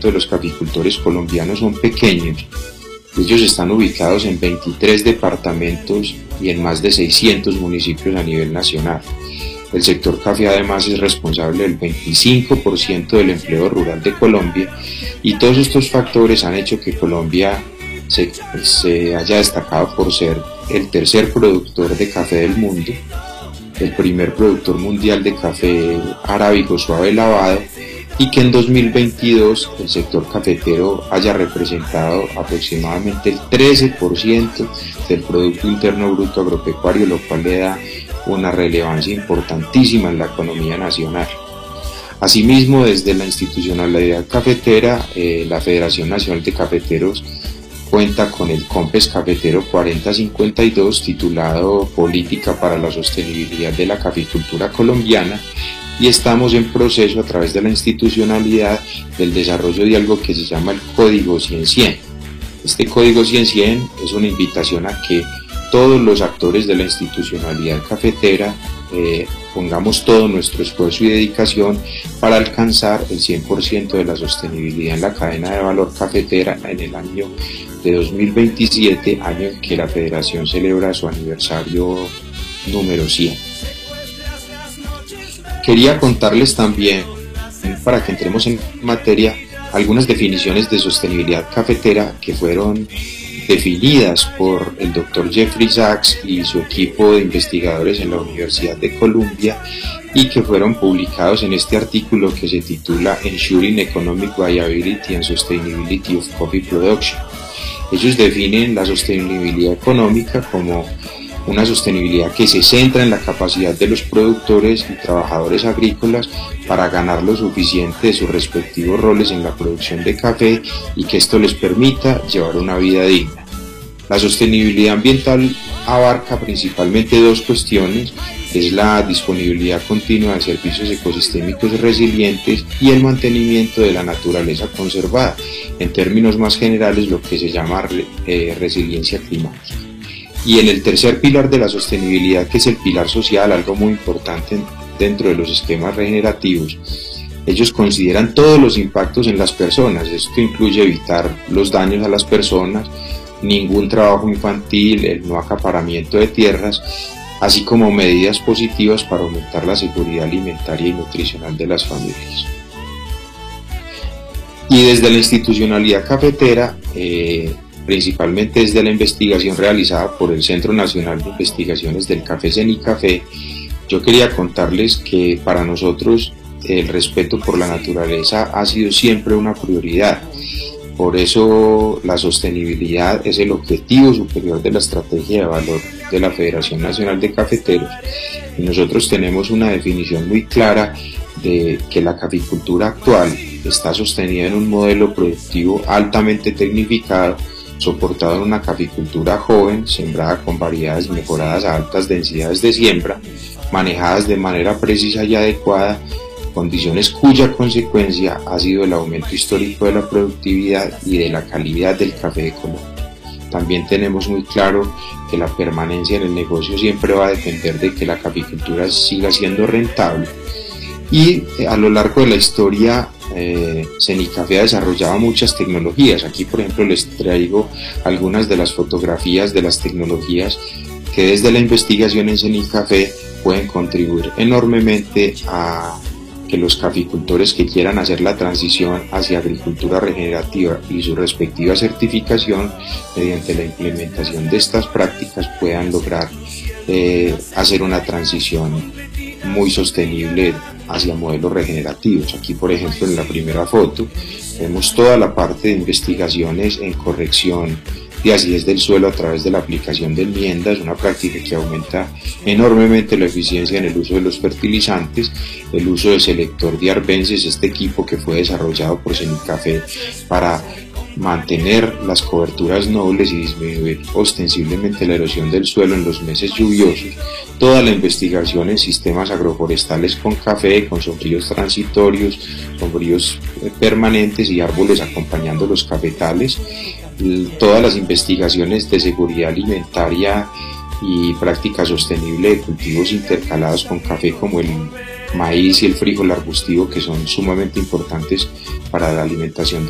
de los caficultores colombianos son pequeños. Ellos están ubicados en 23 departamentos y en más de 600 municipios a nivel nacional. El sector café además es responsable del 25% del empleo rural de Colombia, y todos estos factores han hecho que Colombia se haya destacado por ser el tercer productor de café del mundo, el primer productor mundial de café arábigo suave lavado, y que en 2022 el sector cafetero haya representado aproximadamente el 13% del Producto Interno Bruto Agropecuario, lo cual le da una relevancia importantísima en la economía nacional. Asimismo, desde la institucionalidad cafetera, la Federación Nacional de Cafeteros cuenta con el COMPES Cafetero 4052, titulado Política para la Sostenibilidad de la Caficultura Colombiana, y estamos en proceso a través de la institucionalidad del desarrollo de algo que se llama el Código 100-100. Este Código 100-100 es una invitación a que todos los actores de la institucionalidad cafetera pongamos todo nuestro esfuerzo y dedicación para alcanzar el 100% de la sostenibilidad en la cadena de valor cafetera en el año de 2027, año en que la Federación celebra su aniversario número 100. Quería contarles también, para que entremos en materia, algunas definiciones de sostenibilidad cafetera que fueron definidas por el Dr. Jeffrey Sachs y su equipo de investigadores en la Universidad de Columbia, y que fueron publicados en este artículo que se titula Ensuring Economic Viability and Sustainability of Coffee Production. Ellos definen la sostenibilidad económica como una sostenibilidad que se centra en la capacidad de los productores y trabajadores agrícolas para ganar lo suficiente de sus respectivos roles en la producción de café, y que esto les permita llevar una vida digna. La sostenibilidad ambiental abarca principalmente dos cuestiones: es la disponibilidad continua de servicios ecosistémicos resilientes y el mantenimiento de la naturaleza conservada, en términos más generales lo que se llama resiliencia climática. Y en el tercer pilar de la sostenibilidad, que es el pilar social, algo muy importante dentro de los esquemas regenerativos, ellos consideran todos los impactos en las personas. Esto incluye evitar los daños a las personas, ningún trabajo infantil, el no acaparamiento de tierras, así como medidas positivas para aumentar la seguridad alimentaria y nutricional de las familias. Y desde la institucionalidad cafetera, principalmente desde la investigación realizada por el Centro Nacional de Investigaciones del Café, CENICAFE, yo quería contarles que para nosotros el respeto por la naturaleza ha sido siempre una prioridad. Por eso la sostenibilidad es el objetivo superior de la estrategia de valor de la Federación Nacional de Cafeteros, y nosotros tenemos una definición muy clara de que la caficultura actual está sostenida en un modelo productivo altamente tecnificado, soportado en una caficultura joven, sembrada con variedades mejoradas a altas densidades de siembra, manejadas de manera precisa y adecuada, condiciones cuya consecuencia ha sido el aumento histórico de la productividad y de la calidad del café de Colombia. También tenemos muy claro que la permanencia en el negocio siempre va a depender de que la caficultura siga siendo rentable, y a lo largo de la historia CENICAFE ha desarrollado muchas tecnologías. Aquí, por ejemplo, les traigo algunas de las fotografías de las tecnologías que desde la investigación en CENICAFE pueden contribuir enormemente a que los caficultores que quieran hacer la transición hacia agricultura regenerativa y su respectiva certificación, mediante la implementación de estas prácticas, puedan lograr hacer una transición muy sostenible hacia modelos regenerativos. Aquí, por ejemplo, en la primera foto vemos toda la parte de investigaciones en corrección de acidez del suelo a través de la aplicación de enmiendas, una práctica que aumenta enormemente la eficiencia en el uso de los fertilizantes, el uso de selector de arbences, este equipo que fue desarrollado por CENICAFE para mantener las coberturas nobles y disminuir ostensiblemente la erosión del suelo en los meses lluviosos, toda la investigación en sistemas agroforestales con café, con sombríos transitorios, sombríos permanentes y árboles acompañando los cafetales, todas las investigaciones de seguridad alimentaria y práctica sostenible de cultivos intercalados con café, como el maíz y el frijol arbustivo, que son sumamente importantes para la alimentación